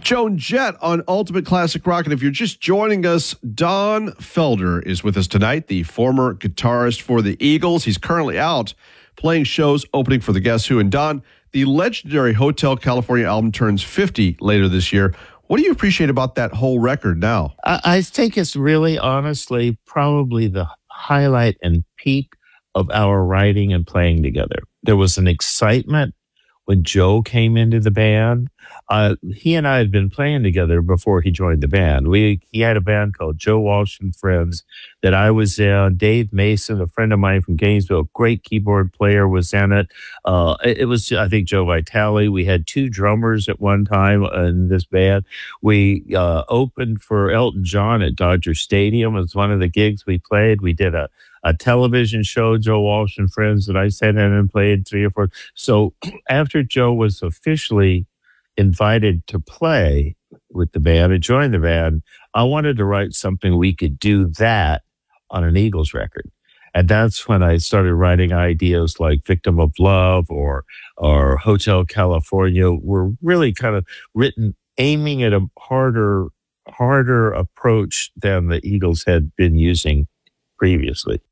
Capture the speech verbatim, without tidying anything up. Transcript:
Joan Jett on Ultimate Classic Rock. And if you're just joining us, Don Felder is with us tonight, the former guitarist for the Eagles. He's currently out playing shows, opening for the Guess Who. And Don, the legendary Hotel California album turns fifty later this year. What do you appreciate about that whole record now? I, I think it's really, honestly, probably the highlight and peak of our writing and playing together. There was an excitement when Joe came into the band. Uh, he and I had been playing together before he joined the band. We He had a band called Joe Walsh and Friends that I was in. Dave Mason, a friend of mine from Gainesville, great keyboard player, was in it. Uh, it, it was, I think, Joe Vitale. We had two drummers at one time in this band. We uh, opened for Elton John at Dodger Stadium. It was one of the gigs we played. We did a a television show, Joe Walsh and Friends, that I sat in and played three or four. So after Joe was officially invited to play with the band and join the band, I wanted to write something we could do that on an Eagles record. And that's when I started writing ideas like Victim of Love or or Hotel California were really kind of written aiming at a harder, harder approach than the Eagles had been using previously.